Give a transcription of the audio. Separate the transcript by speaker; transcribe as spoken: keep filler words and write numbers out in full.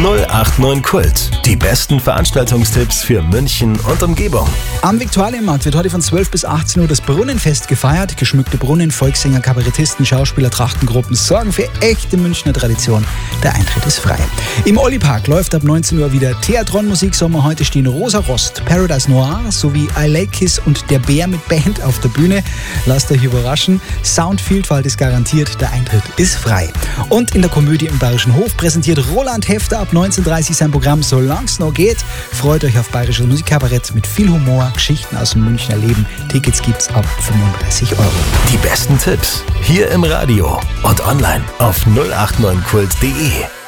Speaker 1: null acht neun Kult. Die besten Veranstaltungstipps für München und Umgebung.
Speaker 2: Am Viktualienmarkt wird heute von zwölf bis achtzehn Uhr das Brunnenfest gefeiert. Geschmückte Brunnen, Volkssänger, Kabarettisten, Schauspieler, Trachtengruppen sorgen für echte Münchner Tradition. Der Eintritt ist frei. Im Olli-Park läuft ab neunzehn Uhr wieder Theatron-Musiksommer. Heute stehen Rosa Rost, Paradise Noir sowie I Like Kiss und Der Bär mit Band auf der Bühne. Lasst euch überraschen. Soundvielfalt ist garantiert. Der Eintritt ist frei. Und in der Komödie im Bayerischen Hof präsentiert Roland Hefter ab neunzehn Uhr dreißig sein Programm Solang's noch geht. Freut euch auf bayerisches Musikkabarett mit viel Humor, Geschichten aus dem Münchner Leben. Tickets gibt's ab fünfunddreißig Euro.
Speaker 1: Die besten Tipps hier im Radio und online auf null acht neun kult punkt de.